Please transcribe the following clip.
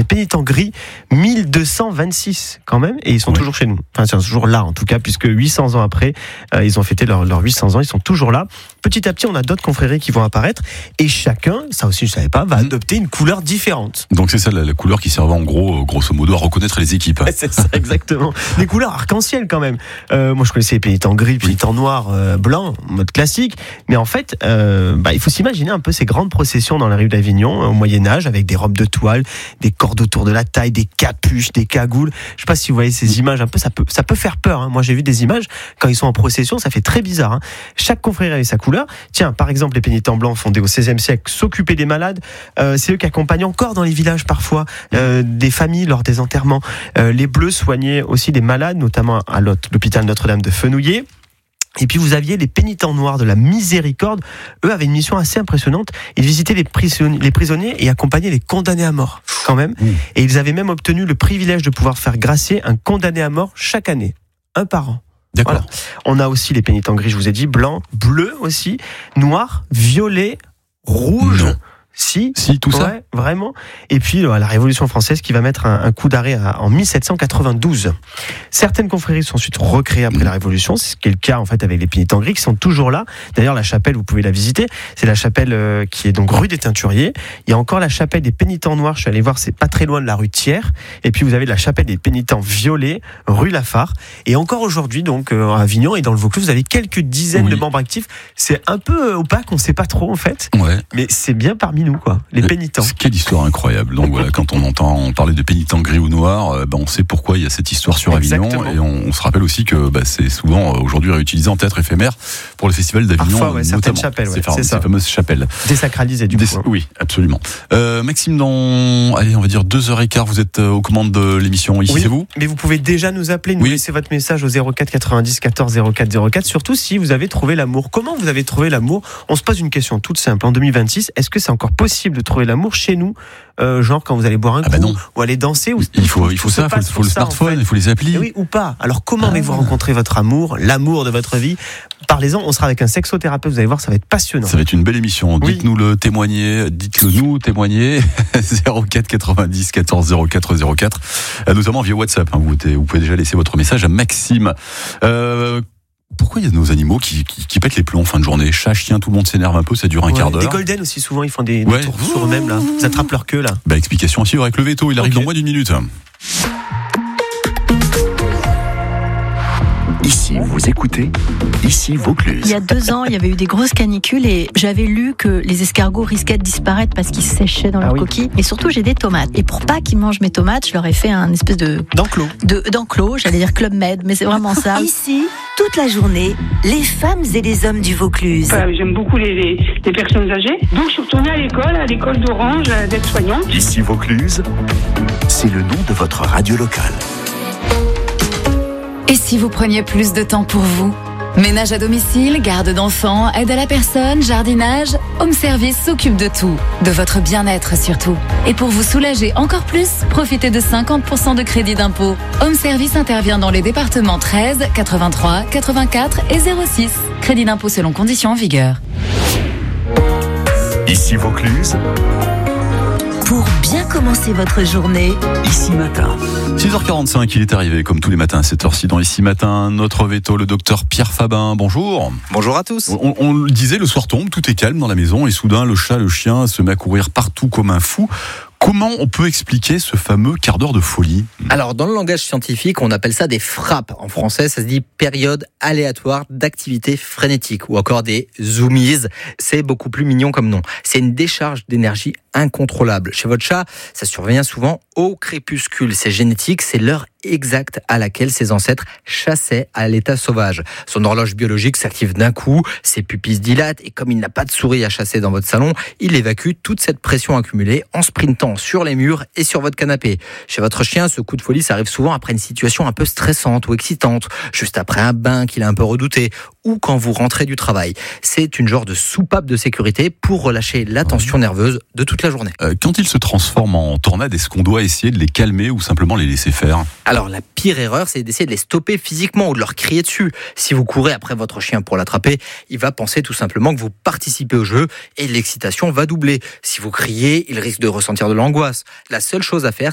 pénitents gris, 1226 quand même, et ils sont toujours chez nous. Enfin, ils sont toujours là en tout cas, puisque 800 ans après, ils ont fêté leurs 800 ans, ils sont toujours là. Petit à petit, on a d'autres confréries qui vont apparaître, et chacun, ça aussi je ne savais pas, va adopter une couleur différente. Donc c'est ça la couleur qui servait en gros, grosso modo, à reconnaître les équipes. C'est ça, exactement. Des couleurs arc-en-ciel quand même. Moi je connaissais les pénitents gris, pénitents noirs, blancs, en mode classique, mais en fait, il faut s'imaginer un peu ces grandes processions dans la rue d'Avignon au Moyen-Âge, avec des robes de toile, des cordes autour de la taille, des capuches, des cagoules. Je sais pas si vous voyez ces images un peu, ça peut faire peur, hein. Moi j'ai vu des images quand ils sont en procession, ça fait très bizarre, hein. Chaque confrérie avait sa couleur. Tiens, par exemple, les pénitents blancs fondés au XVIe siècle s'occupaient des malades, c'est eux qui accompagnent encore dans les villages parfois des familles lors des enterrements. Les bleus soignaient aussi des malades, notamment à l'hôpital Notre-Dame de Fenouillet. Et puis vous aviez les pénitents noirs de la Miséricorde. Eux avaient une mission assez impressionnante. Ils visitaient les prisonniers et accompagnaient les condamnés à mort, quand même. Et ils avaient même obtenu le privilège de pouvoir faire gracier un condamné à mort chaque année, un par an. D'accord. Voilà. On a aussi les pénitents gris, je vous ai dit, blanc, bleu aussi, noir, violet, rouge. Non. Si, tout ça. Ouais, vraiment. Et puis la Révolution française qui va mettre un coup d'arrêt en 1792. Certaines confréries sont ensuite recréées après la Révolution, c'est ce qui est le cas en fait avec les pénitents gris qui sont toujours là. D'ailleurs la chapelle, vous pouvez la visiter, c'est la chapelle qui est donc rue des Teinturiers. Il y a encore la chapelle des pénitents noirs, je suis allé voir, c'est pas très loin de la rue Thiers. Et puis vous avez la chapelle des pénitents violets, rue Lafare. Et encore aujourd'hui donc à Avignon et dans le Vaucluse, vous avez quelques dizaines de membres actifs. C'est un peu opaque, on sait pas trop en fait. Ouais. Mais c'est bien parmi nous, quoi, les pénitents. Quelle histoire incroyable. Donc voilà, quand on entend parler de pénitents gris ou noirs, on sait pourquoi il y a cette histoire sur Avignon. Exactement. Et on se rappelle aussi que c'est souvent aujourd'hui réutilisé en théâtre éphémère pour le festival d'Avignon. Parfois, certaines chapelles, c'est ça. Ces fameuses chapelles. Désacralisées du coup. Oui, absolument. Maxime, dans, on va dire 2h15, vous êtes aux commandes de l'émission Ici c'est vous. Mais vous pouvez déjà nous appeler, nous laisser votre message au 04 90 14 04 04, surtout si vous avez trouvé l'amour. Comment vous avez trouvé l'amour ? On se pose une question toute simple. En 2026, est-ce que c'est encore possible de trouver l'amour chez nous, genre quand vous allez boire un coup ou aller danser ou il faut ça, il faut le smartphone, il faut les applis. Oui, ou pas. Alors comment avez-vous rencontré votre amour, l'amour de votre vie ? Parlez-en, on sera avec un sexothérapeute, vous allez voir, ça va être passionnant. Ça va être une belle émission. Dites-nous le témoigner, dites-le-nous témoigner 04 90 14 04 04, notamment via WhatsApp. Vous pouvez déjà laisser votre message à Maxime. Pourquoi il y a nos animaux qui pètent les plombs en fin de journée ? Chat, chien, tout le monde s'énerve un peu, ça dure un quart d'heure. Les golden aussi, souvent, ils font des tours sur eux-mêmes, là. Ils attrapent leur queue, là. Explication à suivre avec le veto, il arrive dans moins d'une minute. Ici, vous écoutez, ici Vaucluse. Il y a 2 ans, il y avait eu des grosses canicules et j'avais lu que les escargots risquaient de disparaître parce qu'ils séchaient dans leurs coquilles. Et surtout, j'ai des tomates. Et pour pas qu'ils mangent mes tomates, je leur ai fait un espèce d'enclos, j'allais dire Club Med, mais c'est vraiment ça. Ici, toute la journée, les femmes et les hommes du Vaucluse. J'aime beaucoup les personnes âgées. Donc je suis retournée à l'école d'Orange, d'être soignante. Ici Vaucluse, c'est le nom de votre radio locale. Et si vous preniez plus de temps pour vous ? Ménage à domicile, garde d'enfants, aide à la personne, jardinage, Home Service s'occupe de tout, de votre bien-être surtout. Et pour vous soulager encore plus, profitez de 50% de crédit d'impôt. Home Service intervient dans les départements 13, 83, 84 et 06. Crédit d'impôt selon conditions en vigueur. Ici Vaucluse. Pour bien commencer votre journée, Ici Matin. 6h45, il est arrivé comme tous les matins à cette heure-ci dans Ici Matin. Notre veto, le docteur Pierre Fabin. Bonjour. Bonjour à tous. On le disait, le soir tombe, tout est calme dans la maison et soudain le chat, le chien se met à courir partout comme un fou. Comment on peut expliquer ce fameux quart d'heure de folie ? Alors, dans le langage scientifique, on appelle ça des frappes. En français, ça se dit période aléatoire d'activité frénétique ou encore des zoomies. C'est beaucoup plus mignon comme nom. C'est une décharge d'énergie incontrôlable. Chez votre chat, ça survient souvent au crépuscule. C'est génétique, c'est l'heure exacte à laquelle ses ancêtres chassaient à l'état sauvage. Son horloge biologique s'active d'un coup, ses pupilles se dilatent et comme il n'a pas de souris à chasser dans votre salon, il évacue toute cette pression accumulée en sprintant sur les murs et sur votre canapé. Chez votre chien, ce coup de folie, ça arrive souvent après une situation un peu stressante ou excitante, juste après un bain qu'il a un peu redouté ou quand vous rentrez du travail. C'est une genre de soupape de sécurité pour relâcher la tension nerveuse de toute la journée. Quand ils se transforment en tornades, est-ce qu'on doit essayer de les calmer ou simplement les laisser faire ? Alors la pire erreur, c'est d'essayer de les stopper physiquement ou de leur crier dessus. Si vous courez après votre chien pour l'attraper, il va penser tout simplement que vous participez au jeu et l'excitation va doubler. Si vous criez, il risque de ressentir de l'angoisse. La seule chose à faire,